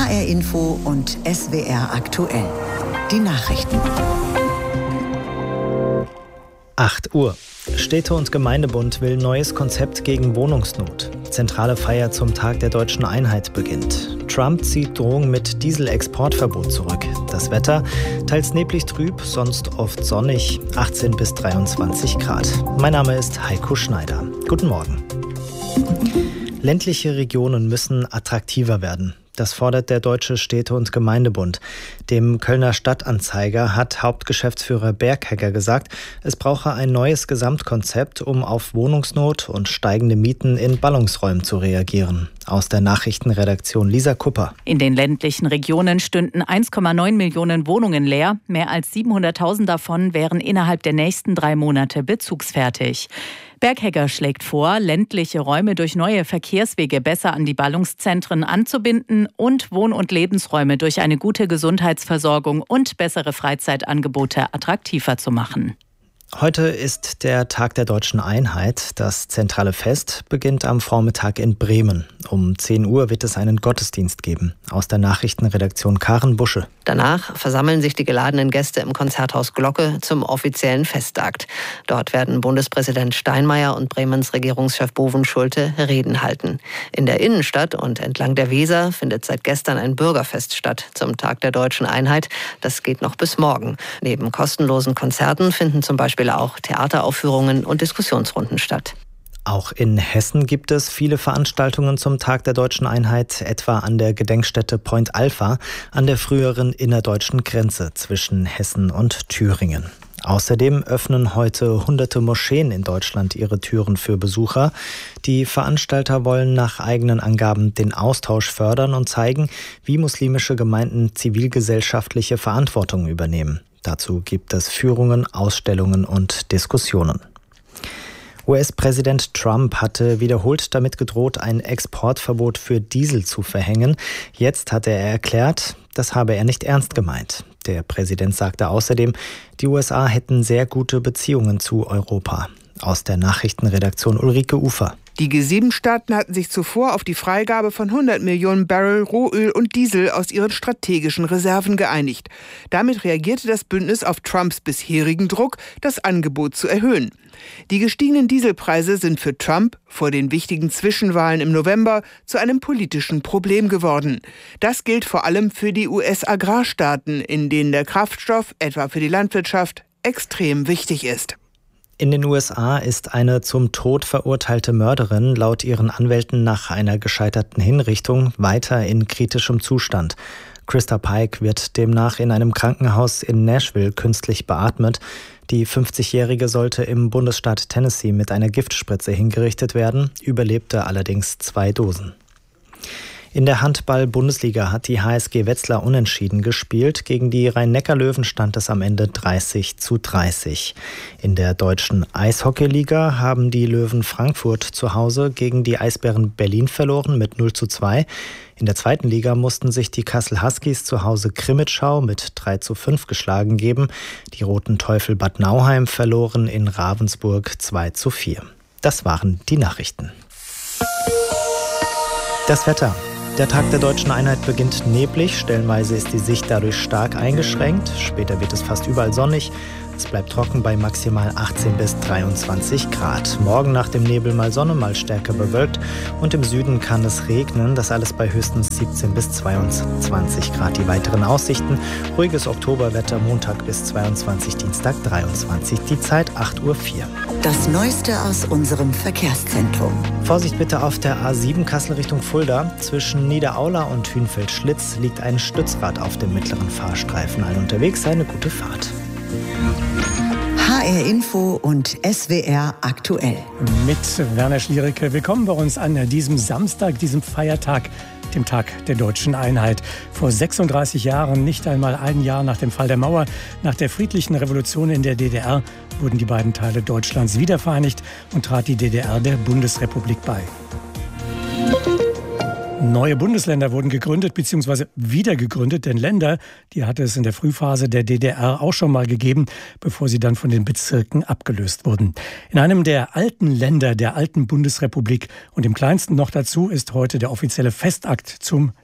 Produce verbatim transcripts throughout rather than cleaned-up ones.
H R Info und S W R aktuell. Die Nachrichten. acht Uhr. Städte- und Gemeindebund will neues Konzept gegen Wohnungsnot. Zentrale Feier zum Tag der deutschen Einheit beginnt. Trump zieht Drohung mit Dieselexportverbot zurück. Das Wetter teils neblig trüb, sonst oft sonnig, achtzehn bis dreiundzwanzig Grad. Mein Name ist Heiko Schneider. Guten Morgen. Ländliche Regionen müssen attraktiver werden. Das fordert der Deutsche Städte- und Gemeindebund. Dem Kölner Stadtanzeiger hat Hauptgeschäftsführer Berghegger gesagt, es brauche ein neues Gesamtkonzept, um auf Wohnungsnot und steigende Mieten in Ballungsräumen zu reagieren. Aus der Nachrichtenredaktion Lisa Kupper. In den ländlichen Regionen stünden eins Komma neun Millionen Wohnungen leer. Mehr als siebenhunderttausend davon wären innerhalb der nächsten drei Monate bezugsfertig. Berghegger schlägt vor, ländliche Räume durch neue Verkehrswege besser an die Ballungszentren anzubinden und Wohn- und Lebensräume durch eine gute Gesundheitsversorgung und bessere Freizeitangebote attraktiver zu machen. Heute ist der Tag der deutschen Einheit. Das zentrale Fest beginnt am Vormittag in Bremen. Um zehn Uhr wird es einen Gottesdienst geben. Aus der Nachrichtenredaktion Karen Busche. Danach versammeln sich die geladenen Gäste im Konzerthaus Glocke zum offiziellen Festakt. Dort werden Bundespräsident Steinmeier und Bremens Regierungschef Bovenschulte Reden halten. In der Innenstadt und entlang der Weser findet seit gestern ein Bürgerfest statt zum Tag der deutschen Einheit. Das geht noch bis morgen. Neben kostenlosen Konzerten finden zum Beispiel auch Theateraufführungen und Diskussionsrunden statt. Auch in Hessen gibt es viele Veranstaltungen zum Tag der deutschen Einheit, etwa an der Gedenkstätte Point Alpha an der früheren innerdeutschen Grenze zwischen Hessen und Thüringen. Außerdem öffnen heute hunderte Moscheen in Deutschland ihre Türen für Besucher. Die Veranstalter wollen nach eigenen Angaben den Austausch fördern und zeigen, wie muslimische Gemeinden zivilgesellschaftliche Verantwortung übernehmen. Dazu gibt es Führungen, Ausstellungen und Diskussionen. U S-Präsident Trump hatte wiederholt damit gedroht, ein Exportverbot für Diesel zu verhängen. Jetzt hatte er erklärt, das habe er nicht ernst gemeint. Der Präsident sagte außerdem, die U S A hätten sehr gute Beziehungen zu Europa. Aus der Nachrichtenredaktion Ulrike Ufer. Die G sieben Staaten hatten sich zuvor auf die Freigabe von hundert Millionen Barrel Rohöl und Diesel aus ihren strategischen Reserven geeinigt. Damit reagierte das Bündnis auf Trumps bisherigen Druck, das Angebot zu erhöhen. Die gestiegenen Dieselpreise sind für Trump vor den wichtigen Zwischenwahlen im November zu einem politischen Problem geworden. Das gilt vor allem für die U S-Agrarstaaten, in denen der Kraftstoff, etwa für die Landwirtschaft, extrem wichtig ist. In den U S A ist eine zum Tod verurteilte Mörderin laut ihren Anwälten nach einer gescheiterten Hinrichtung weiter in kritischem Zustand. Krista Pike wird demnach in einem Krankenhaus in Nashville künstlich beatmet. Die fünfzigjährige sollte im Bundesstaat Tennessee mit einer Giftspritze hingerichtet werden, überlebte allerdings zwei Dosen. In der Handball-Bundesliga hat die H S G Wetzlar unentschieden gespielt. Gegen die Rhein-Neckar-Löwen stand es am Ende dreißig zu dreißig. In der deutschen Eishockeyliga haben die Löwen Frankfurt zu Hause gegen die Eisbären Berlin verloren mit null zu zwei. In der zweiten Liga mussten sich die Kassel Huskies zu Hause Krimitschau mit drei zu fünf geschlagen geben. Die Roten Teufel Bad Nauheim verloren in Ravensburg zwei zu vier. Das waren die Nachrichten. Das Wetter. Der Tag der deutschen Einheit beginnt neblig, stellenweise ist die Sicht dadurch stark eingeschränkt. Später wird es fast überall sonnig. Es bleibt trocken bei maximal achtzehn bis dreiundzwanzig Grad. Morgen nach dem Nebel mal Sonne, mal stärker bewölkt. Und im Süden kann es regnen. Das alles bei höchstens siebzehn bis zweiundzwanzig Grad. Die weiteren Aussichten: ruhiges Oktoberwetter, Montag bis zweiundzwanzig, Dienstag dreiundzwanzig. Die Zeit acht Uhr vier. Das Neueste aus unserem Verkehrszentrum. Vorsicht bitte auf der A sieben Kassel Richtung Fulda. Zwischen Niederaula und Hünfeld-Schlitz liegt ein Stützrad auf dem mittleren Fahrstreifen. Allen unterwegs eine gute Fahrt. H R Info und S W R aktuell. Mit Werner Schliericke. Willkommen bei uns an diesem Samstag, diesem Feiertag, dem Tag der deutschen Einheit. Vor sechsunddreißig Jahren, nicht einmal ein Jahr nach dem Fall der Mauer, nach der friedlichen Revolution in der D D R, wurden die beiden Teile Deutschlands wiedervereinigt und trat die D D R der Bundesrepublik bei. Neue Bundesländer wurden gegründet bzw. wiedergegründet, denn Länder, die hatte es in der Frühphase der D D R auch schon mal gegeben, bevor sie dann von den Bezirken abgelöst wurden. In einem der alten Länder der alten Bundesrepublik und im kleinsten noch dazu ist heute der offizielle Festakt zum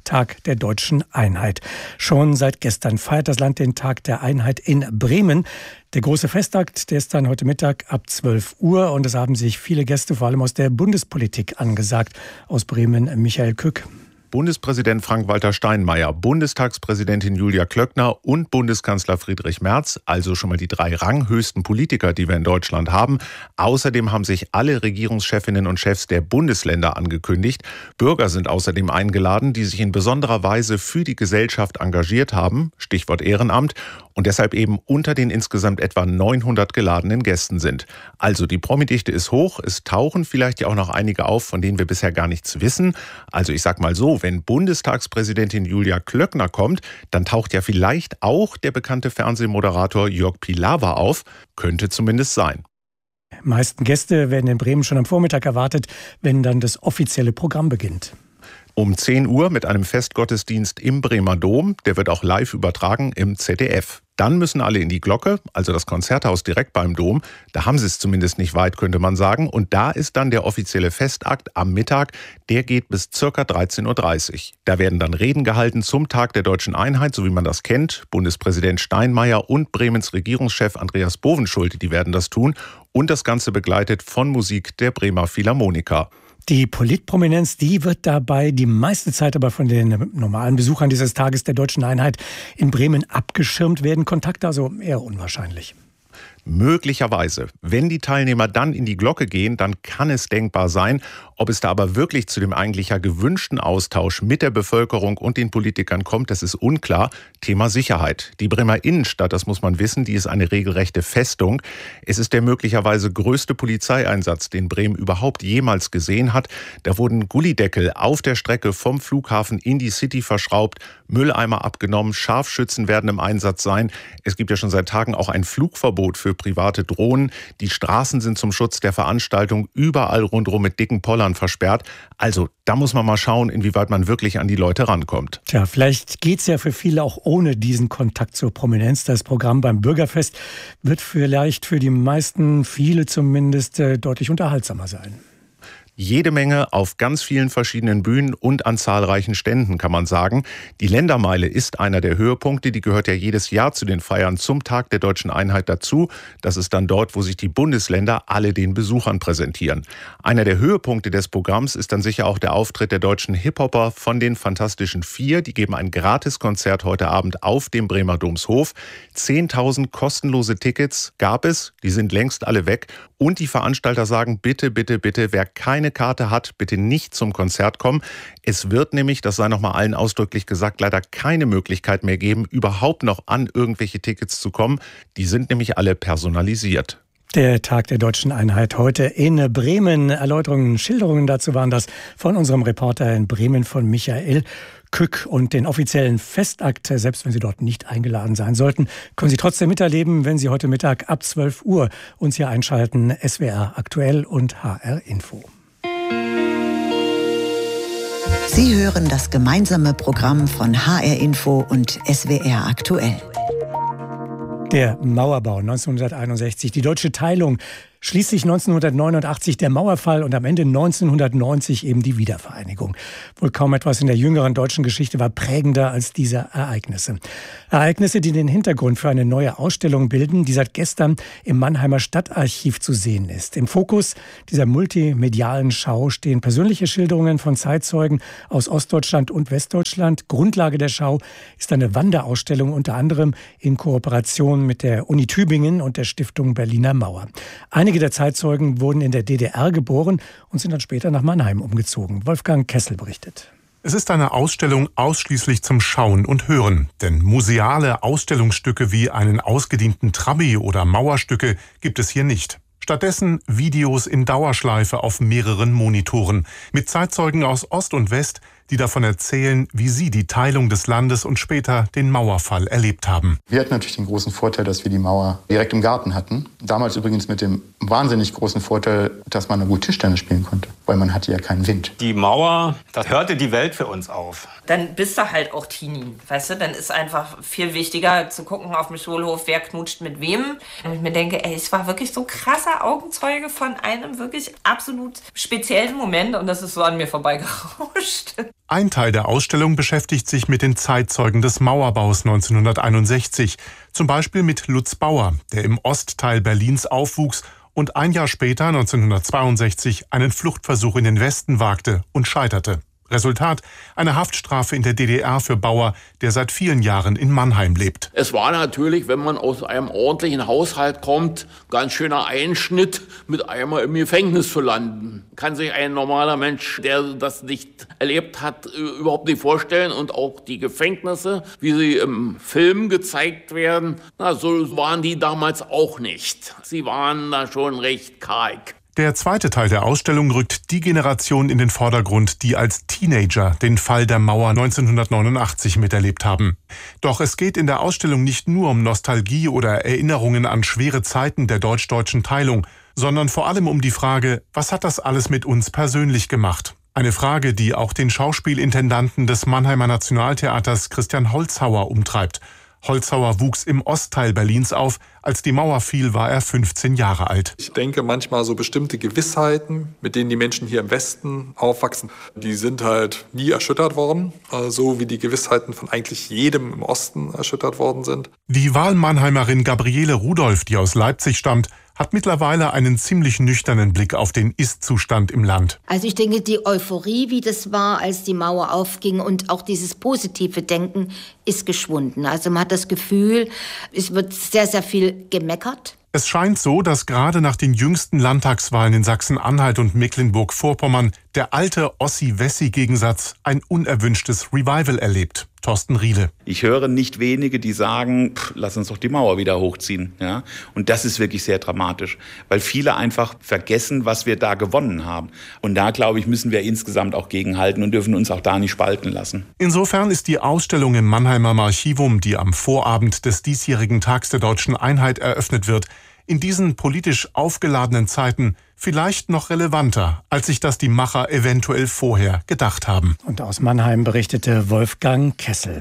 Tag der deutschen Einheit. Schon seit gestern feiert das Land den Tag der Einheit in Bremen. Der große Festakt, der ist dann heute Mittag ab zwölf Uhr und es haben sich viele Gäste, vor allem aus der Bundespolitik, angesagt. Aus Bremen Michael Kück. Bundespräsident Frank-Walter Steinmeier, Bundestagspräsidentin Julia Klöckner und Bundeskanzler Friedrich Merz, also schon mal die drei ranghöchsten Politiker, die wir in Deutschland haben. Außerdem haben sich alle Regierungschefinnen und Chefs der Bundesländer angekündigt. Bürger sind außerdem eingeladen, die sich in besonderer Weise für die Gesellschaft engagiert haben, Stichwort Ehrenamt, und deshalb eben unter den insgesamt etwa neunhundert geladenen Gästen sind. Also die Promidichte ist hoch, es tauchen vielleicht ja auch noch einige auf, von denen wir bisher gar nichts wissen. Also ich sag mal so, wenn Bundestagspräsidentin Julia Klöckner kommt, dann taucht ja vielleicht auch der bekannte Fernsehmoderator Jörg Pilawa auf. Könnte zumindest sein. Die meisten Gäste werden in Bremen schon am Vormittag erwartet, wenn dann das offizielle Programm beginnt. Um zehn Uhr mit einem Festgottesdienst im Bremer Dom. Der wird auch live übertragen im Z D F. Dann müssen alle in die Glocke, also das Konzerthaus direkt beim Dom. Da haben sie es zumindest nicht weit, könnte man sagen. Und da ist dann der offizielle Festakt am Mittag. Der geht bis ca. dreizehn Uhr dreißig. Da werden dann Reden gehalten zum Tag der deutschen Einheit, so wie man das kennt. Bundespräsident Steinmeier und Bremens Regierungschef Andreas Bovenschulte, die werden das tun. Und das Ganze begleitet von Musik der Bremer Philharmoniker. Die Politprominenz, die wird dabei die meiste Zeit aber von den normalen Besuchern dieses Tages der deutschen Einheit in Bremen abgeschirmt werden. Kontakte also eher unwahrscheinlich. Möglicherweise. Wenn die Teilnehmer dann in die Glocke gehen, dann kann es denkbar sein. Ob es da aber wirklich zu dem eigentlich ja gewünschten Austausch mit der Bevölkerung und den Politikern kommt, das ist unklar. Thema Sicherheit. Die Bremer Innenstadt, das muss man wissen, die ist eine regelrechte Festung. Es ist der möglicherweise größte Polizeieinsatz, den Bremen überhaupt jemals gesehen hat. Da wurden Gullideckel auf der Strecke vom Flughafen in die City verschraubt, Mülleimer abgenommen, Scharfschützen werden im Einsatz sein. Es gibt ja schon seit Tagen auch ein Flugverbot für private Drohnen. Die Straßen sind zum Schutz der Veranstaltung überall rundherum mit dicken Pollern versperrt. Also da muss man mal schauen, inwieweit man wirklich an die Leute rankommt. Tja, vielleicht geht's ja für viele auch ohne diesen Kontakt zur Prominenz. Das Programm beim Bürgerfest wird vielleicht für die meisten, viele zumindest, deutlich unterhaltsamer sein. Jede Menge auf ganz vielen verschiedenen Bühnen und an zahlreichen Ständen, kann man sagen. Die Ländermeile ist einer der Höhepunkte. Die gehört ja jedes Jahr zu den Feiern zum Tag der deutschen Einheit dazu. Das ist dann dort, wo sich die Bundesländer alle den Besuchern präsentieren. Einer der Höhepunkte des Programms ist dann sicher auch der Auftritt der deutschen Hip-Hopper von den Fantastischen Vier. Die geben ein Gratiskonzert heute Abend auf dem Bremer Domshof. zehntausend kostenlose Tickets gab es, die sind längst alle weg. Und die Veranstalter sagen, bitte, bitte, bitte, wer keine Karte hat, bitte nicht zum Konzert kommen. Es wird nämlich, das sei nochmal allen ausdrücklich gesagt, leider keine Möglichkeit mehr geben, überhaupt noch an irgendwelche Tickets zu kommen. Die sind nämlich alle personalisiert. Der Tag der deutschen Einheit heute in Bremen. Erläuterungen, Schilderungen dazu waren das von unserem Reporter in Bremen, von Michael Kück. Und den offiziellen Festakt, selbst wenn Sie dort nicht eingeladen sein sollten, können Sie trotzdem miterleben, wenn Sie heute Mittag ab zwölf Uhr uns hier einschalten. S W R Aktuell und H R Info. Sie hören das gemeinsame Programm von H R Info und S W R Aktuell. Der Mauerbau neunzehnhunderteinundsechzig, die deutsche Teilung, schließlich neunzehnhundertneunundachtzig der Mauerfall und am Ende neunzehnhundertneunzig eben die Wiedervereinigung. Wohl kaum etwas in der jüngeren deutschen Geschichte war prägender als diese Ereignisse. Ereignisse, die den Hintergrund für eine neue Ausstellung bilden, die seit gestern im Mannheimer Stadtarchiv zu sehen ist. Im Fokus dieser multimedialen Schau stehen persönliche Schilderungen von Zeitzeugen aus Ostdeutschland und Westdeutschland. Grundlage der Schau ist eine Wanderausstellung, unter anderem in Kooperation mit der Uni Tübingen und der Stiftung Berliner Mauer. Einige der Zeitzeugen wurden in der D D R geboren und sind dann später nach Mannheim umgezogen. Wolfgang Kessel berichtet. Es ist eine Ausstellung ausschließlich zum Schauen und Hören. Denn museale Ausstellungsstücke wie einen ausgedienten Trabi oder Mauerstücke gibt es hier nicht. Stattdessen Videos in Dauerschleife auf mehreren Monitoren mit Zeitzeugen aus Ost und West, die davon erzählen, wie sie die Teilung des Landes und später den Mauerfall erlebt haben. Wir hatten natürlich den großen Vorteil, dass wir die Mauer direkt im Garten hatten. Damals übrigens mit dem wahnsinnig großen Vorteil, dass man gut Tischtennis spielen konnte, weil man hatte ja keinen Wind. Die Mauer, das hörte die Welt für uns auf. Dann bist du halt auch Teenie, weißt du? Dann ist einfach viel wichtiger zu gucken auf dem Schulhof, wer knutscht mit wem. Und ich mir denke, ey, ich war wirklich so krasser Augenzeuge von einem wirklich absolut speziellen Moment und das ist so an mir vorbeigerauscht. Ein Teil der Ausstellung beschäftigt sich mit den Zeitzeugen des Mauerbaus neunzehnhunderteinundsechzig, zum Beispiel mit Lutz Bauer, der im Ostteil Berlins aufwuchs und ein Jahr später, neunzehnhundertzweiundsechzig, einen Fluchtversuch in den Westen wagte und scheiterte. Resultat: eine Haftstrafe in der D D R für Bauer, der seit vielen Jahren in Mannheim lebt. Es war natürlich, wenn man aus einem ordentlichen Haushalt kommt, ganz schöner Einschnitt, mit einmal im Gefängnis zu landen. Kann sich ein normaler Mensch, der das nicht erlebt hat, überhaupt nicht vorstellen. Und auch die Gefängnisse, wie sie im Film gezeigt werden, na, so waren die damals auch nicht. Sie waren da schon recht karg. Der zweite Teil der Ausstellung rückt die Generation in den Vordergrund, die als Teenager den Fall der Mauer neunzehnhundertneunundachtzig miterlebt haben. Doch es geht in der Ausstellung nicht nur um Nostalgie oder Erinnerungen an schwere Zeiten der deutsch-deutschen Teilung, sondern vor allem um die Frage, was hat das alles mit uns persönlich gemacht? Eine Frage, die auch den Schauspielintendanten des Mannheimer Nationaltheaters Christian Holzhauer umtreibt. Holzhauer wuchs im Ostteil Berlins auf. Als die Mauer fiel, war er fünfzehn Jahre alt. Ich denke manchmal so bestimmte Gewissheiten, mit denen die Menschen hier im Westen aufwachsen, die sind halt nie erschüttert worden, so wie die Gewissheiten von eigentlich jedem im Osten erschüttert worden sind. Die Wahlmannheimerin Gabriele Rudolph, die aus Leipzig stammt, hat mittlerweile einen ziemlich nüchternen Blick auf den Ist-Zustand im Land. Also ich denke, die Euphorie, wie das war, als die Mauer aufging, und auch dieses positive Denken ist geschwunden. Also man hat das Gefühl, es wird sehr, sehr viel gemeckert. Es scheint so, dass gerade nach den jüngsten Landtagswahlen in Sachsen-Anhalt und Mecklenburg-Vorpommern der alte Ossi-Wessi-Gegensatz ein unerwünschtes Revival erlebt. Thorsten Riele. Ich höre nicht wenige, die sagen, pff, lass uns doch die Mauer wieder hochziehen. Ja? Und das ist wirklich sehr dramatisch, weil viele einfach vergessen, was wir da gewonnen haben. Und da, glaube ich, müssen wir insgesamt auch gegenhalten und dürfen uns auch da nicht spalten lassen. Insofern ist die Ausstellung im Mannheimer Archivum, die am Vorabend des diesjährigen Tags der Deutschen Einheit eröffnet wird, in diesen politisch aufgeladenen Zeiten vielleicht noch relevanter, als sich das die Macher eventuell vorher gedacht haben. Und aus Mannheim berichtete Wolfgang Kessel.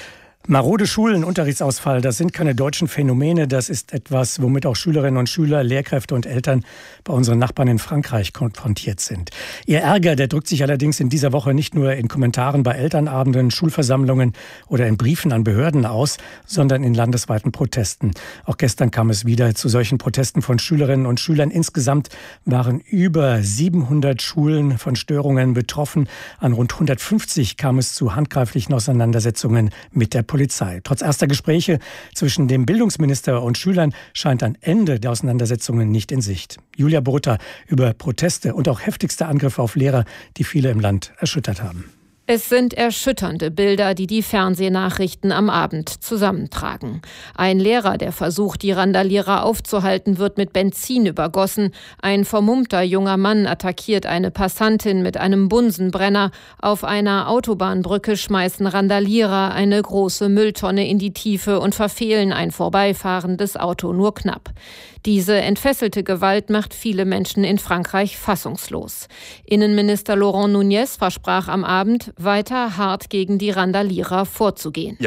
Marode Schulen, Unterrichtsausfall, das sind keine deutschen Phänomene. Das ist etwas, womit auch Schülerinnen und Schüler, Lehrkräfte und Eltern bei unseren Nachbarn in Frankreich konfrontiert sind. Ihr Ärger, der drückt sich allerdings in dieser Woche nicht nur in Kommentaren bei Elternabenden, Schulversammlungen oder in Briefen an Behörden aus, sondern in landesweiten Protesten. Auch gestern kam es wieder zu solchen Protesten von Schülerinnen und Schülern. Insgesamt waren über siebenhundert Schulen von Störungen betroffen. An rund hundertfünfzig kam es zu handgreiflichen Auseinandersetzungen mit der Polizei. Polizei. Trotz erster Gespräche zwischen dem Bildungsminister und Schülern scheint ein Ende der Auseinandersetzungen nicht in Sicht. Julia Brutta über Proteste und auch heftigste Angriffe auf Lehrer, die viele im Land erschüttert haben. Es sind erschütternde Bilder, die die Fernsehnachrichten am Abend zusammentragen. Ein Lehrer, der versucht, die Randalierer aufzuhalten, wird mit Benzin übergossen. Ein vermummter junger Mann attackiert eine Passantin mit einem Bunsenbrenner. Auf einer Autobahnbrücke schmeißen Randalierer eine große Mülltonne in die Tiefe und verfehlen ein vorbeifahrendes Auto nur knapp. Diese entfesselte Gewalt macht viele Menschen in Frankreich fassungslos. Innenminister Laurent Nunez versprach am Abend, weiter hart gegen die Randalierer vorzugehen.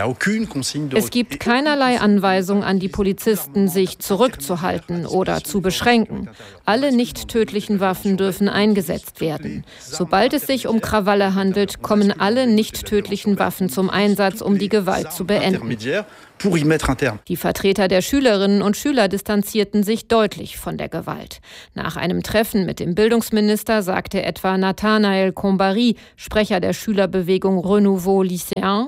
Es gibt keinerlei Anweisung an die Polizisten, sich zurückzuhalten oder zu beschränken. Alle nicht tödlichen Waffen dürfen eingesetzt werden. Sobald es sich um Krawalle handelt, kommen alle nicht tödlichen Waffen zum Einsatz, um die Gewalt zu beenden. Die Vertreter der Schülerinnen und Schüler distanzierten sich deutlich von der Gewalt. Nach einem Treffen mit dem Bildungsminister sagte etwa Nathanael Combary, Sprecher der Schülerbewegung Renouveau Lycéen: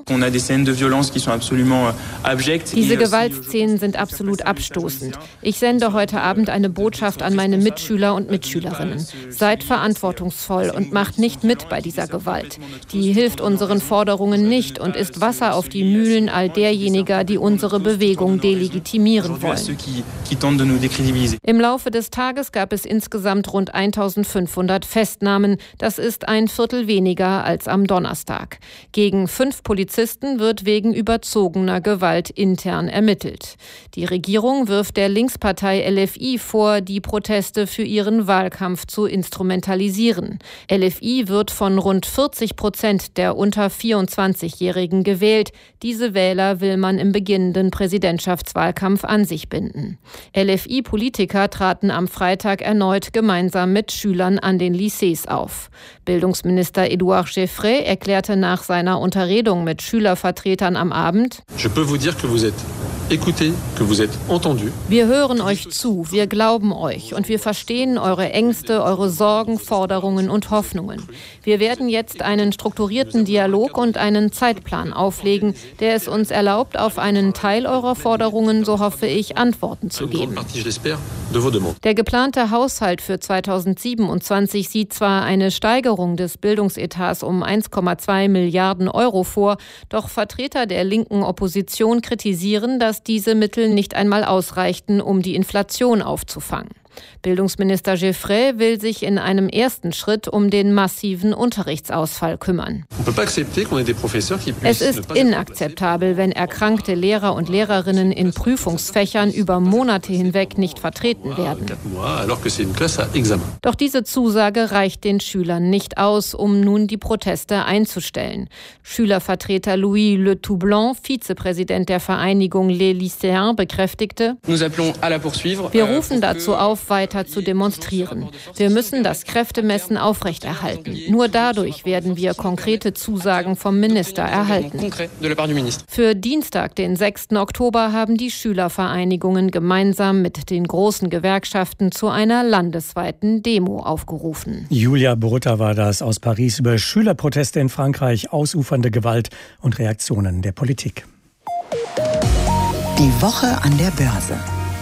Diese Gewaltszenen sind absolut abstoßend. Ich sende heute Abend eine Botschaft an meine Mitschüler und Mitschülerinnen. Seid verantwortungsvoll und macht nicht mit bei dieser Gewalt. Die hilft unseren Forderungen nicht und ist Wasser auf die Mühlen all derjenigen, die unsere Bewegung delegitimieren wollen. Im Laufe des Tages gab es insgesamt rund eintausendfünfhundert Festnahmen. Das ist ein Viertel weniger als am Donnerstag. Gegen fünf Polizisten wird wegen überzogener Gewalt intern ermittelt. Die Regierung wirft der Linkspartei L F I vor, die Proteste für ihren Wahlkampf zu instrumentalisieren. L F I wird von rund vierzig Prozent der unter vierundzwanzigjährigen gewählt. Diese Wähler will man im Begehren beginnenden Präsidentschaftswahlkampf an sich binden. L F I-Politiker traten am Freitag erneut gemeinsam mit Schülern an den Lycées auf. Bildungsminister Édouard Geoffrey erklärte nach seiner Unterredung mit Schülervertretern am Abend: Je peux vous dire que vous êtes écoutés, que vous êtes entendus. Wir hören euch zu, wir glauben euch und wir verstehen eure Ängste, eure Sorgen, Forderungen und Hoffnungen. Wir werden jetzt einen strukturierten Dialog und einen Zeitplan auflegen, der es uns erlaubt, auf einen Teil eurer Forderungen, so hoffe ich, Antworten zu geben. Der geplante Haushalt für zweitausendsiebenundzwanzig sieht zwar eine Steigerung des Bildungsetats um eins Komma zwei Milliarden Euro vor, doch Vertreter der linken Opposition kritisieren, dass diese Mittel nicht einmal ausreichten, um die Inflation aufzufangen. Bildungsminister Geoffrey will sich in einem ersten Schritt um den massiven Unterrichtsausfall kümmern. Es ist inakzeptabel, wenn erkrankte Lehrer und Lehrerinnen in Prüfungsfächern über Monate hinweg nicht vertreten werden. Doch diese Zusage reicht den Schülern nicht aus, um nun die Proteste einzustellen. Schülervertreter Louis Le Toublanc, Vizepräsident der Vereinigung Les Lycéens, bekräftigte: Wir rufen dazu auf, weiter zu demonstrieren. Wir müssen das Kräftemessen aufrechterhalten. Nur dadurch werden wir konkrete Zusagen vom Minister erhalten. Für Dienstag, den sechsten Oktober, haben die Schülervereinigungen gemeinsam mit den großen Gewerkschaften zu einer landesweiten Demo aufgerufen. Julia Brutta war das aus Paris über Schülerproteste in Frankreich, ausufernde Gewalt und Reaktionen der Politik. Die Woche an der Börse.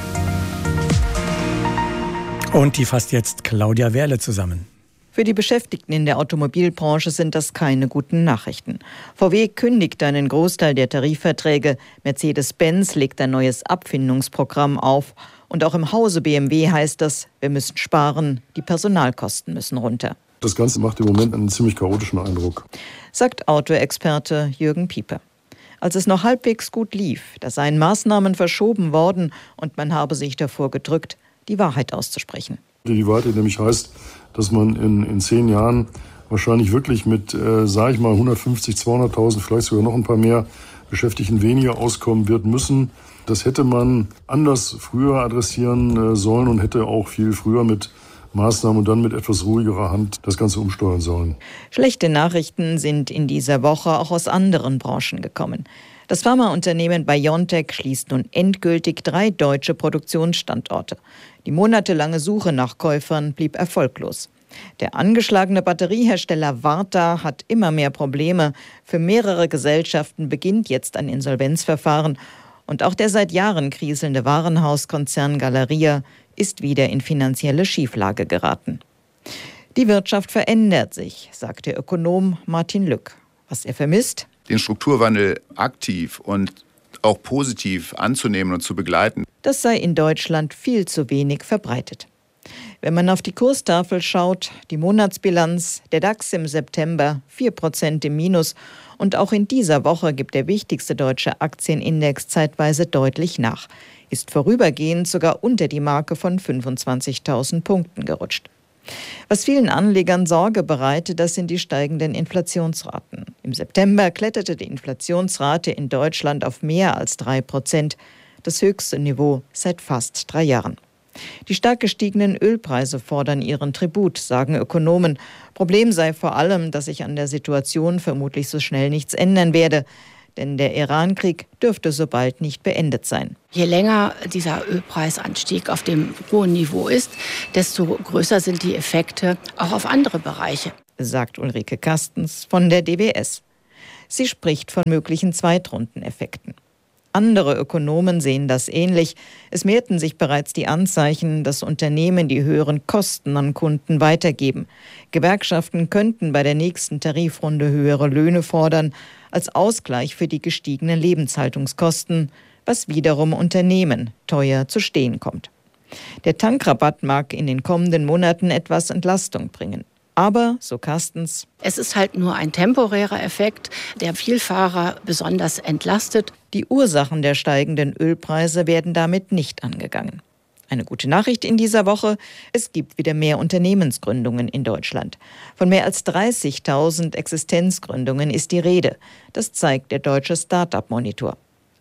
Und die fasst jetzt Claudia Werle zusammen. Für die Beschäftigten in der Automobilbranche sind das keine guten Nachrichten. V W kündigt einen Großteil der Tarifverträge, Mercedes-Benz legt ein neues Abfindungsprogramm auf und auch im Hause B M W heißt das, wir müssen sparen, die Personalkosten müssen runter. Das Ganze macht im Moment einen ziemlich chaotischen Eindruck, sagt Autoexperte Jürgen Pieper. Als es noch halbwegs gut lief, da seien Maßnahmen verschoben worden und man habe sich davor gedrückt, die Wahrheit auszusprechen. Die Wahrheit nämlich heißt, dass man in, in zehn Jahren wahrscheinlich wirklich mit, äh, sage ich mal, hundertfünfzig, zweihunderttausend, vielleicht sogar noch ein paar mehr Beschäftigten weniger auskommen wird müssen. Das hätte man anders früher adressieren äh, sollen und hätte auch viel früher mit Maßnahmen und dann mit etwas ruhigerer Hand das Ganze umsteuern sollen. Schlechte Nachrichten sind in dieser Woche auch aus anderen Branchen gekommen. Das Pharmaunternehmen BioNTech schließt nun endgültig drei deutsche Produktionsstandorte. Die monatelange Suche nach Käufern blieb erfolglos. Der angeschlagene Batteriehersteller Varta hat immer mehr Probleme. Für mehrere Gesellschaften beginnt jetzt ein Insolvenzverfahren. Und auch der seit Jahren kriselnde Warenhauskonzern Galeria ist wieder in finanzielle Schieflage geraten. Die Wirtschaft verändert sich, sagt der Ökonom Martin Lück. Was er vermisst? Den Strukturwandel aktiv und auch positiv anzunehmen und zu begleiten. Das sei in Deutschland viel zu wenig verbreitet. Wenn man auf die Kurstafel schaut, die Monatsbilanz, der DAX im September vier Prozent im Minus und auch in dieser Woche gibt der wichtigste deutsche Aktienindex zeitweise deutlich nach, ist vorübergehend sogar unter die Marke von fünfundzwanzigtausend Punkten gerutscht. Was vielen Anlegern Sorge bereitet, das sind die steigenden Inflationsraten. Im September kletterte die Inflationsrate in Deutschland auf mehr als drei Prozent, das höchste Niveau seit fast drei Jahren. Die stark gestiegenen Ölpreise fordern ihren Tribut, sagen Ökonomen. Problem sei vor allem, dass sich an der Situation vermutlich so schnell nichts ändern werde. Denn der Iran-Krieg dürfte so bald nicht beendet sein. Je länger dieser Ölpreisanstieg auf dem hohen Niveau ist, desto größer sind die Effekte auch auf andere Bereiche, sagt Ulrike Kastens von der D W S. Sie spricht von möglichen Zweitrundeneffekten. Andere Ökonomen sehen das ähnlich. Es mehrten sich bereits die Anzeichen, dass Unternehmen die höheren Kosten an Kunden weitergeben. Gewerkschaften könnten bei der nächsten Tarifrunde höhere Löhne fordern, als Ausgleich für die gestiegenen Lebenshaltungskosten, was wiederum Unternehmen teuer zu stehen kommt. Der Tankrabatt mag in den kommenden Monaten etwas Entlastung bringen. Aber, so Kastens, es ist halt nur ein temporärer Effekt, der Vielfahrer besonders entlastet. Die Ursachen der steigenden Ölpreise werden damit nicht angegangen. Eine gute Nachricht in dieser Woche: Es gibt wieder mehr Unternehmensgründungen in Deutschland. Von mehr als dreißigtausend Existenzgründungen ist die Rede. Das zeigt der deutsche Start-up-Monitor.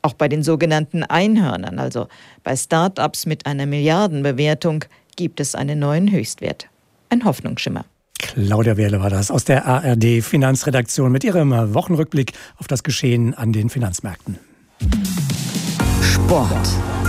Auch bei den sogenannten Einhörnern, also bei Start-ups mit einer Milliardenbewertung, gibt es einen neuen Höchstwert. Ein Hoffnungsschimmer. Claudia Wehrle war das aus der A R D-Finanzredaktion mit ihrem Wochenrückblick auf das Geschehen an den Finanzmärkten. Sport.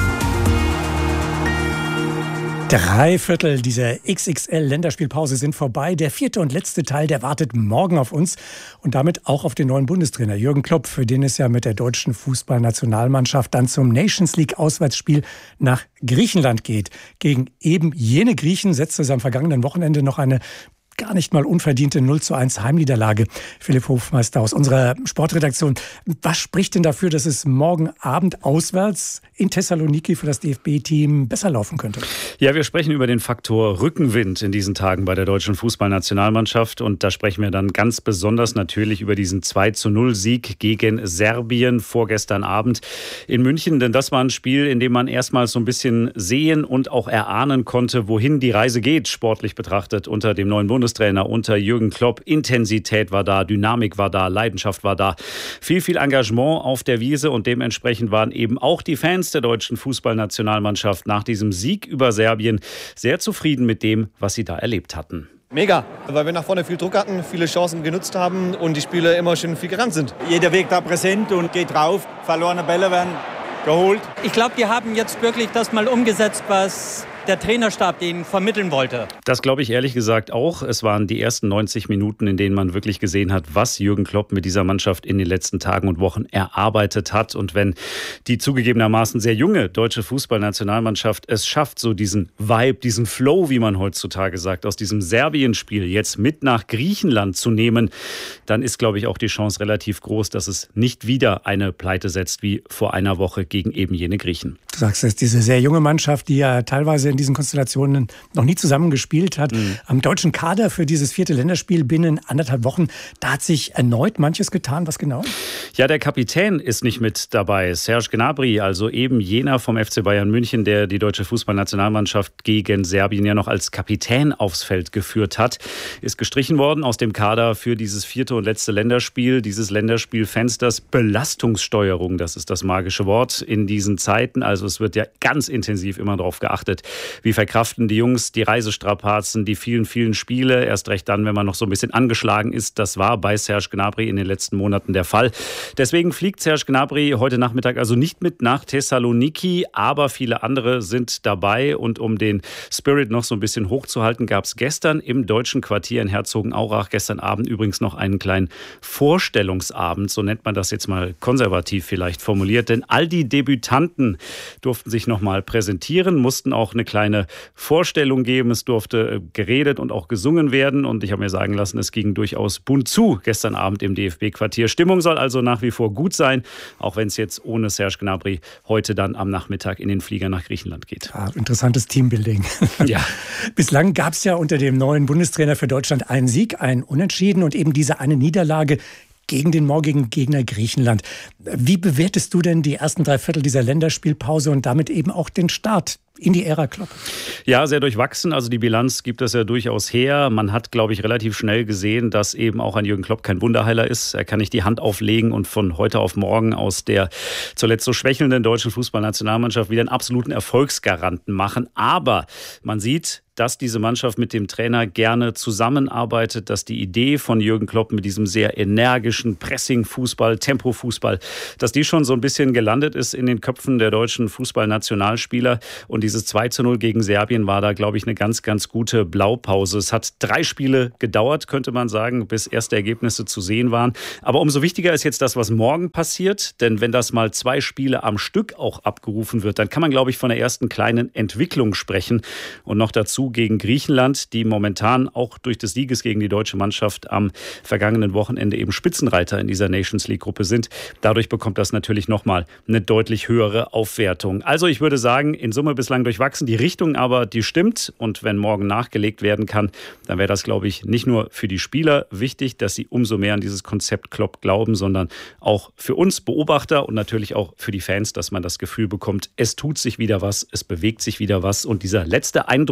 Drei Viertel dieser X X L-Länderspielpause sind vorbei. Der vierte und letzte Teil, der wartet morgen auf uns und damit auch auf den neuen Bundestrainer Jürgen Klopp, für den es ja mit der deutschen Fußballnationalmannschaft dann zum Nations League-Auswärtsspiel nach Griechenland geht. Gegen eben jene Griechen setzte es am vergangenen Wochenende noch eine gar nicht mal unverdiente null zu eins Heimniederlage. Philipp Hofmeister aus unserer Sportredaktion. Was spricht denn dafür, dass es morgen Abend auswärts in Thessaloniki für das D F B-Team besser laufen könnte? Ja, wir sprechen über den Faktor Rückenwind in diesen Tagen bei der deutschen Fußballnationalmannschaft. Und da sprechen wir dann ganz besonders natürlich über diesen zwei zu null Sieg gegen Serbien vorgestern Abend in München. Denn das war ein Spiel, in dem man erstmals so ein bisschen sehen und auch erahnen konnte, wohin die Reise geht, sportlich betrachtet, unter dem neuen Bundestrainer. Unter Jürgen Klopp. Intensität war da, Dynamik war da, Leidenschaft war da. Viel, viel Engagement auf der Wiese und dementsprechend waren eben auch die Fans der deutschen Fußballnationalmannschaft nach diesem Sieg über Serbien sehr zufrieden mit dem, was sie da erlebt hatten. Mega, weil wir nach vorne viel Druck hatten, viele Chancen genutzt haben und die Spieler immer schön viel gerannt sind. Jeder Weg da präsent und geht drauf, verlorene Bälle werden geholt. Ich glaube, die haben jetzt wirklich das mal umgesetzt, was der Trainerstab denen vermitteln wollte. Das glaube ich ehrlich gesagt auch. Es waren die ersten neunzig Minuten, in denen man wirklich gesehen hat, was Jürgen Klopp mit dieser Mannschaft in den letzten Tagen und Wochen erarbeitet hat. Und wenn die zugegebenermaßen sehr junge deutsche Fußballnationalmannschaft es schafft, so diesen Vibe, diesen Flow, wie man heutzutage sagt, aus diesem Serbien-Spiel jetzt mit nach Griechenland zu nehmen, dann ist, glaube ich, auch die Chance relativ groß, dass es nicht wieder eine Pleite setzt wie vor einer Woche gegen eben jene Griechen. Du sagst es, diese sehr junge Mannschaft, die ja teilweise in diesen Konstellationen noch nie zusammen gespielt hat. Mhm. Am deutschen Kader für dieses vierte Länderspiel binnen anderthalb Wochen, da hat sich erneut manches getan. Was genau? Ja, der Kapitän ist nicht mit dabei. Serge Gnabry, also eben jener vom F C Bayern München, der die deutsche Fußballnationalmannschaft gegen Serbien ja noch als Kapitän aufs Feld geführt hat, ist gestrichen worden aus dem Kader für dieses vierte und letzte Länderspiel, dieses Länderspielfensters. Belastungssteuerung, das ist das magische Wort in diesen Zeiten. Also es wird ja ganz intensiv immer darauf geachtet, wie verkraften die Jungs die Reisestrapazen, die vielen, vielen Spiele, erst recht dann, wenn man noch so ein bisschen angeschlagen ist. Das war bei Serge Gnabry in den letzten Monaten der Fall. Deswegen fliegt Serge Gnabry heute Nachmittag also nicht mit nach Thessaloniki, aber viele andere sind dabei. Und um den Spirit noch so ein bisschen hochzuhalten, gab es gestern im deutschen Quartier in Herzogenaurach, gestern Abend übrigens noch einen kleinen Vorstellungsabend, so nennt man das jetzt mal konservativ vielleicht formuliert. Denn all die Debütanten durften sich noch mal präsentieren, mussten auch eine kleine Vorstellung geben. Es durfte geredet und auch gesungen werden. Und ich habe mir sagen lassen, es ging durchaus bunt zu gestern Abend im D F B-Quartier. Stimmung soll also nach wie vor gut sein, auch wenn es jetzt ohne Serge Gnabry heute dann am Nachmittag in den Flieger nach Griechenland geht. Ja, interessantes Teambuilding. Ja. Bislang gab es ja unter dem neuen Bundestrainer für Deutschland einen Sieg, einen Unentschieden und eben diese eine Niederlage gegen den morgigen Gegner Griechenland. Wie bewertest du denn die ersten drei Viertel dieser Länderspielpause und damit eben auch den Start in die Ära Klopp? Ja, sehr durchwachsen. Also die Bilanz gibt es ja durchaus her. Man hat, glaube ich, relativ schnell gesehen, dass eben auch ein Jürgen Klopp kein Wunderheiler ist. Er kann nicht die Hand auflegen und von heute auf morgen aus der zuletzt so schwächelnden deutschen Fußballnationalmannschaft wieder einen absoluten Erfolgsgaranten machen. Aber man sieht, dass diese Mannschaft mit dem Trainer gerne zusammenarbeitet, dass die Idee von Jürgen Klopp mit diesem sehr energischen Pressing-Fußball, Tempo-Fußball, dass die schon so ein bisschen gelandet ist in den Köpfen der deutschen Fußballnationalspieler. Und dieses zwei zu null gegen Serbien war da, glaube ich, eine ganz, ganz gute Blaupause. Es hat drei Spiele gedauert, könnte man sagen, bis erste Ergebnisse zu sehen waren. Aber umso wichtiger ist jetzt das, was morgen passiert. Denn wenn das mal zwei Spiele am Stück auch abgerufen wird, dann kann man, glaube ich, von der ersten kleinen Entwicklung sprechen. Und noch dazu gegen Griechenland, die momentan auch durch des Sieges gegen die deutsche Mannschaft am vergangenen Wochenende eben Spitzenreiter in dieser Nations League-Gruppe sind. Dadurch bekommt das natürlich nochmal eine deutlich höhere Aufwertung. Also ich würde sagen, in Summe bislang durchwachsen. Die Richtung aber, die stimmt. Und wenn morgen nachgelegt werden kann, dann wäre das, glaube ich, nicht nur für die Spieler wichtig, dass sie umso mehr an dieses Konzept Klopp glauben, sondern auch für uns Beobachter und natürlich auch für die Fans, dass man das Gefühl bekommt, es tut sich wieder was, es bewegt sich wieder was. Und dieser letzte Eindruck, der dann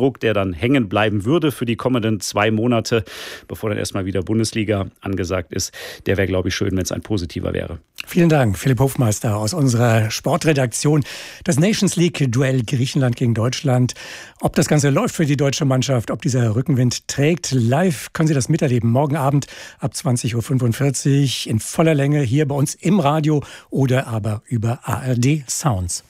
dann hängen bleiben würde für die kommenden zwei Monate, bevor dann erstmal wieder Bundesliga angesagt ist, der wäre, glaube ich, schön, wenn es ein positiver wäre. Vielen Dank, Philipp Hofmeister aus unserer Sportredaktion. Das Nations League-Duell Griechenland gegen Deutschland. Ob das Ganze läuft für die deutsche Mannschaft, ob dieser Rückenwind trägt, live können Sie das miterleben. Morgen Abend ab zwanzig Uhr fünfundvierzig in voller Länge hier bei uns im Radio oder aber über A R D Sounds.